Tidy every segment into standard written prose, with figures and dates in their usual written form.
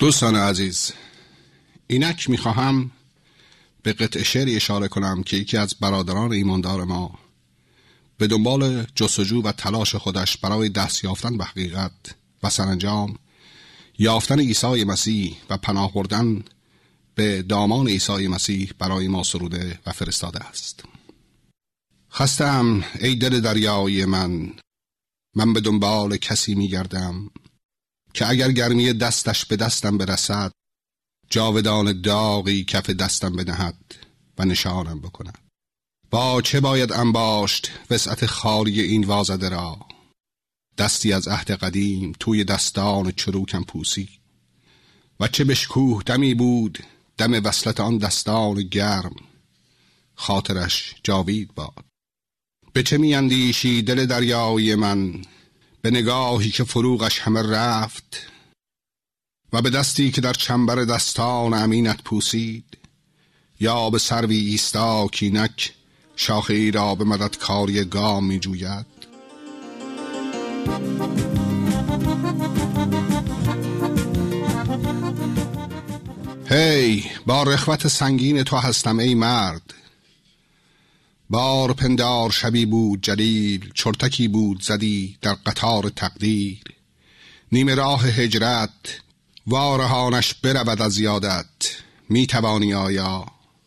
دوستان عزیز، اینک میخواهم به قطع شعری اشاره کنم که یکی از برادران ایماندار ما به دنبال جستجو و تلاش خودش برای دست یافتن به حقیقت و سرانجام یافتن عیسی مسیح و پناه بردن به دامان عیسی مسیح برای ما سروده و فرستاده است. خستم ای دل دریایی من به دنبال کسی میگردم که اگر گرمی دستش به دستم برسد، جاودان داغی کف دستم بدهد و نشانم بکند. با چه باید انباشت وسعت خالی این وازده را؟ دستی از عهد قدیم توی دستان چروکم پوسی، و چه بشکوه دمی بود دم وصلت آن دستان گرم، خاطرش جاوید باد. به چه می اندیشی دل دریایی من به نگاهی که فروغش همه رفت و به دستی که در چنبر دستان امینت پوسید؟ یا به سروی ایستا کینک شاخه ای را به مددکاری گام می جوید؟ هی با رخوت سنگین تو هستم ای مرد. بار پندار شبی بود جلیل، چرتکی بود زدی در قطار تقدیر. نیمه راه هجرت وارهانش برود از یادت، می توانی آیا؟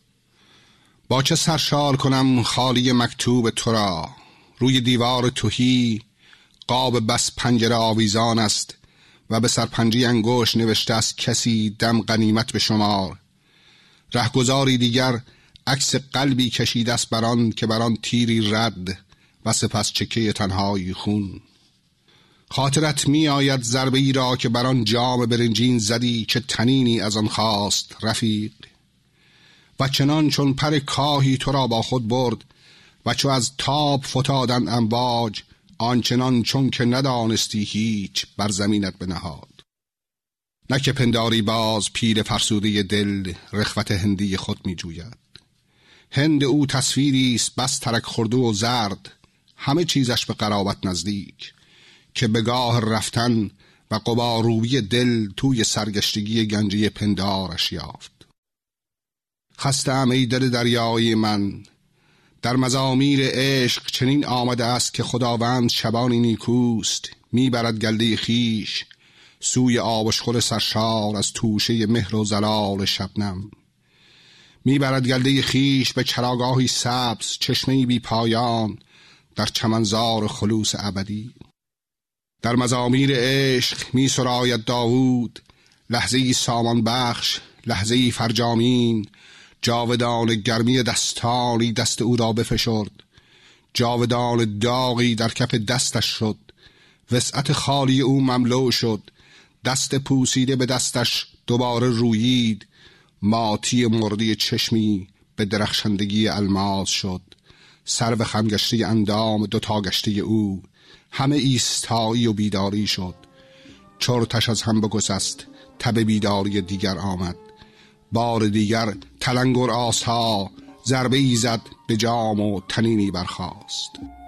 با چه سرشال کنم خالی مکتوب تو را؟ روی دیوار تهی قاب بس پنجره آویزان است و به سرپنجی انگشت نوشته است کسی دم غنیمت به شمار. رهگذاری دیگر عکس قلبی کشیده است بران که بران تیری رد و سپس چکه تنهایی خون. خاطرت می آید ضربه ای را که بران جام برنجین زدی، چه تنینی از آن خواست رفیق. و چنان چون پر کاهی تو را با خود برد و چو از تاب فتادن امواج، آنچنان چون که ندانستی هیچ بر زمینت بنهاد. نه که پنداری باز پیر فرسوده دل رخوت هندی خود می جوید. هند او تصویری است بس ترک خورده و زرد، همه چیزش به قرابت نزدیک، که به گاه رفتن و قبارویی دل توی سرگشتگی گنجی پندارش یافت. خسته‌ام ای دل دریایی من، در مزامیر عشق چنین آمده است که خداوند شبانی نیکوست، میبرد گلده خیش سوی آبشخور سرشار از توشه مهر و زلال شبنم. میبرد گلده خیش به چراگاهی سبز، چشمه‌ای بی پایان در چمنزار خلوص ابدی. در مزامیر عشق می سراید داوود لحظه‌ای سامان بخش، لحظه‌ای فرجامین. جاودان گرمی دستانی دست او را بفشرد، جاودان داغی در کف دستش شد. وسعت خالی او مملو شد، دست پوسیده به دستش دوباره رویید. ماتی مردی چشمی به درخشندگی الماس شد. سر به خم گشته اندام دوتا گشته او همه ایستایی و بیداری شد. چرتش از هم بگسست، تب بیداری دیگر آمد. بار دیگر تلنگر آسها ضربه ای زد به جام و تنینی برخاست.